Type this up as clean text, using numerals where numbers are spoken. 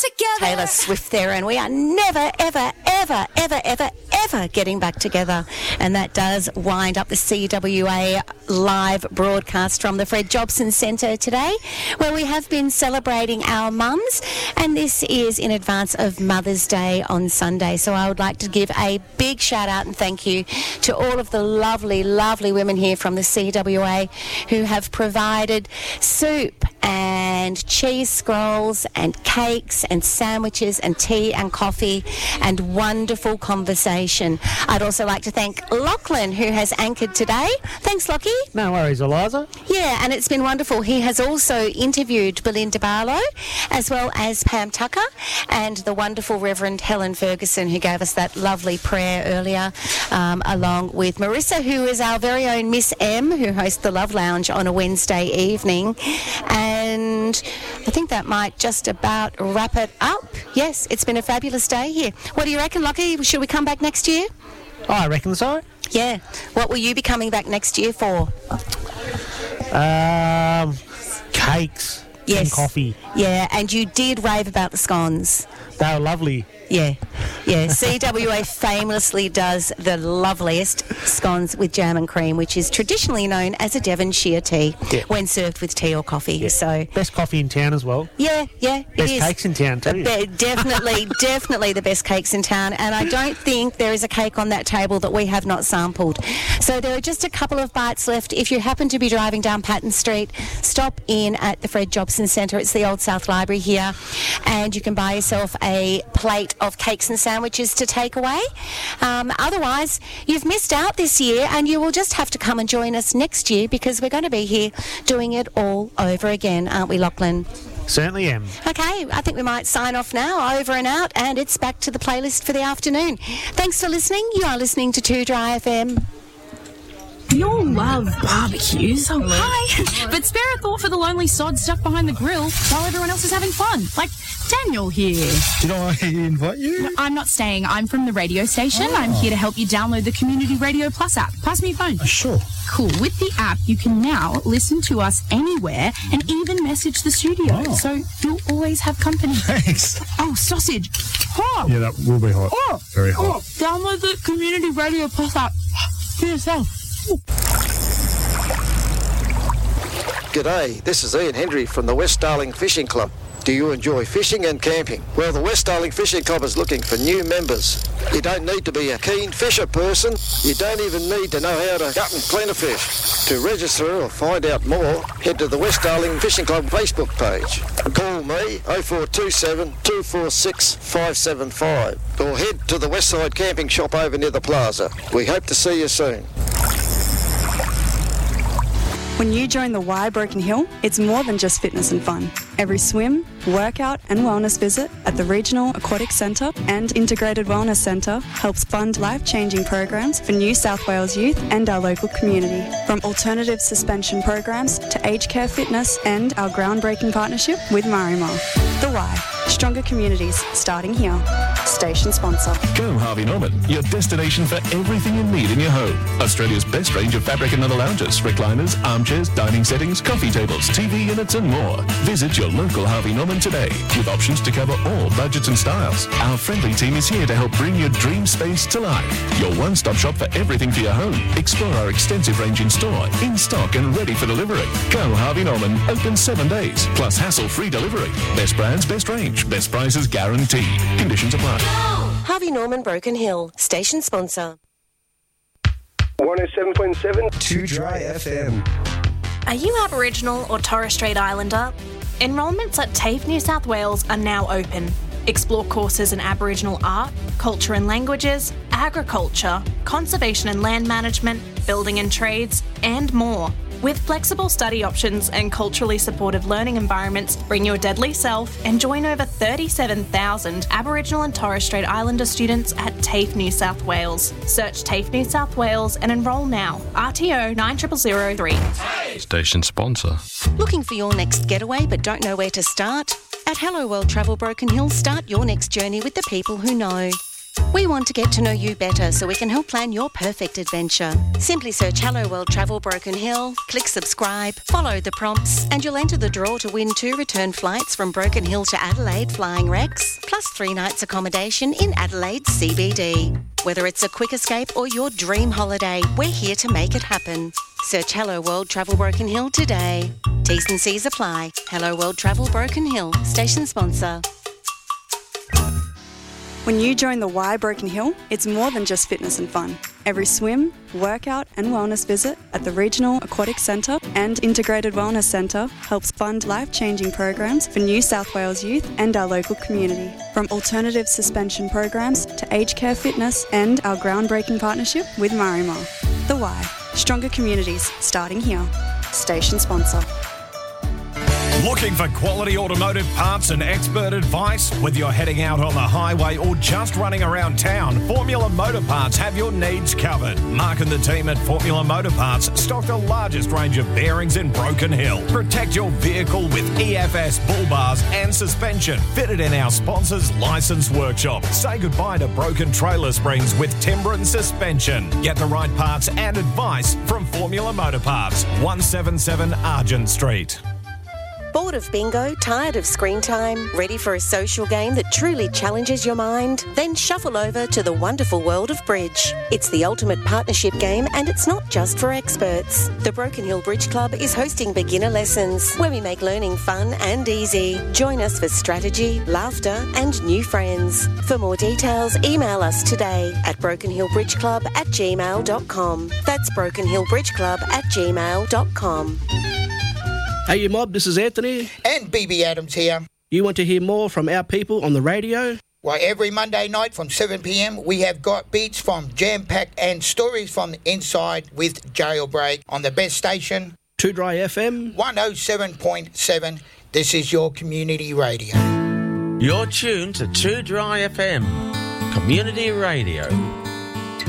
together. Taylor Swift there, and we are never, ever, ever, ever, ever, ever getting back together. And that does wind up the CWA live broadcast from the Fred Jobson Centre today, where we have been celebrating our mums, and this is in advance of Mother's Day on Sunday. So I would like to give a big shout out and thank you to all of the lovely, lovely women here from the CWA who have provided soup and cheese scrolls and cakes and sandwiches and tea and coffee and wonderful conversation. I'd also like to thank Lachlan, who has anchored today. Thanks, Lockie. No worries, Eliza. Yeah, and it's been wonderful. He has also interviewed Belinda Barlow, as well as Pam Tucker and the wonderful Reverend Helen Ferguson, who gave us that lovely prayer earlier, along with Marissa, who is our very own Miss M, who hosts the Love Lounge on a Wednesday evening. And I think that might just about wrap it up. Yes, it's been a fabulous day here. What do you reckon, Lockie? Should we come back next year? Oh, I reckon so. Yeah. What will you be coming back next year for? Cakes Yes. and coffee. Yeah, and you did rave about the scones. They were lovely. Yeah. CWA famously does the loveliest scones with jam and cream, which is traditionally known as a Devonshire tea when served with tea or coffee. Yeah. So Best coffee in town as well. Yeah, Best it is. cakes in town too. Definitely the best cakes in town, and I don't think there is a cake on that table that we have not sampled. So there are just a couple of bites left. If you happen to be driving down Patton Street, stop in at the Fred Jobson Centre. It's the Old South Library here, and you can buy yourself a plate of cakes and sandwiches to take away. Otherwise, you've missed out this year, and you will just have to come and join us next year, because we're going to be here doing it all over again, aren't we, Lachlan? Certainly am. Okay, I think we might sign off now, over and out, and it's back to the playlist for the afternoon. Thanks for listening. You are listening to 2 Dry FM. We all love barbecues. Oh, hi. But spare a thought for the lonely sod stuck behind the grill while everyone else is having fun. Like Daniel here. Did I invite you? No, I'm not staying. I'm from the radio station. I'm here to help you download the Community Radio Plus app. Pass me your phone. Sure. Cool. With the app, you can now listen to us anywhere and even message the studio. Oh. So you'll always have company. Thanks. Oh, sausage. Oh. Yeah, that will be hot. Oh. Very hot. Oh. Download the Community Radio Plus app for yourself. G'day, this is Ian Hendry from the West Darling Fishing Club. Do you enjoy fishing and camping? Well, the West Darling Fishing Club is looking for new members. You don't need to be a keen fisher person. You don't even need to know how to gut and clean a fish. To register or find out more, head to the West Darling Fishing Club Facebook page. Call me 0427 246 575 or head to the Westside Camping Shop over near the plaza. We hope to see you soon. When you join the Y Broken Hill, it's more than just fitness and fun. Every swim, workout and wellness visit at the Regional Aquatic Centre and Integrated Wellness Centre helps fund life-changing programs for New South Wales youth and our local community. From alternative suspension programs to aged care fitness and our groundbreaking partnership with Marimar. The Y. Stronger communities, starting here. Station sponsor. Go Harvey Norman, your destination for everything you need in your home. Australia's best range of fabric and leather lounges, recliners, armchairs, dining settings, coffee tables, TV units and more. Visit your local Harvey Norman today with options to cover all budgets and styles. Our friendly team is here to help bring your dream space to life. Your one-stop shop for everything for your home. Explore our extensive range in store, in stock and ready for delivery. Go Harvey Norman, open 7 days, plus hassle-free delivery. Best brands, best range, best prices guaranteed. Conditions apply. Harvey Norman, Broken Hill, station sponsor. 107.7 2 Dry FM. Are you Aboriginal or Torres Strait Islander? Enrolments at TAFE New South Wales are now open. Explore courses in Aboriginal art, culture and languages, agriculture, conservation and land management, building and trades, and more. With flexible study options and culturally supportive learning environments, bring your deadly self and join over 37,000 Aboriginal and Torres Strait Islander students at TAFE New South Wales. Search TAFE New South Wales and enrol now. RTO 9003. Station sponsor. Looking for your next getaway but don't know where to start? At Hello World Travel Broken Hill, start your next journey with the people who know. We want to get to know you better so we can help plan your perfect adventure. Simply search Hello World Travel Broken Hill, click subscribe, follow the prompts, and you'll enter the draw to win 2 return flights from Broken Hill to Adelaide flying Rex, plus 3 nights accommodation in Adelaide CBD. Whether it's a quick escape or your dream holiday, we're here to make it happen. Search Hello World Travel Broken Hill today. T's and C's apply. Hello World Travel Broken Hill, station sponsor. When you join the Y Broken Hill, it's more than just fitness and fun. Every swim, workout and wellness visit at the Regional Aquatic Centre and Integrated Wellness Centre helps fund life-changing programs for New South Wales youth and our local community. From alternative suspension programs to aged care fitness and our groundbreaking partnership with Marimar. The Y, stronger communities starting here. Station sponsor. Looking for quality automotive parts and expert advice? Whether you're heading out on the highway or just running around town, Formula Motor Parts have your needs covered. Mark and the team at Formula Motor Parts stock the largest range of bearings in Broken Hill. Protect your vehicle with EFS bull bars and suspension fitted in our sponsor's licensed workshop. Say goodbye to broken trailer springs with Timbren suspension. Get the right parts and advice from Formula Motor Parts, 177 Argent Street. Bored of bingo? Tired of screen time? Ready for a social game that truly challenges your mind? Then shuffle over to the wonderful world of bridge. It's the ultimate partnership game and it's not just for experts. The Broken Hill Bridge Club is hosting beginner lessons where we make learning fun and easy. Join us for strategy, laughter and new friends. For more details, email us today at brokenhillbridgeclub@gmail.com. That's brokenhillbridgeclub@gmail.com. Hey, you mob, this is Anthony. And BB Adams here. You want to hear more from our people on the radio? Well, every Monday night from 7 p.m, we have got beats from Jam Pack and stories from the inside with Jailbreak on the best station, 2 Dry FM 107.7. This is your community radio. You're tuned to 2 Dry FM, community radio.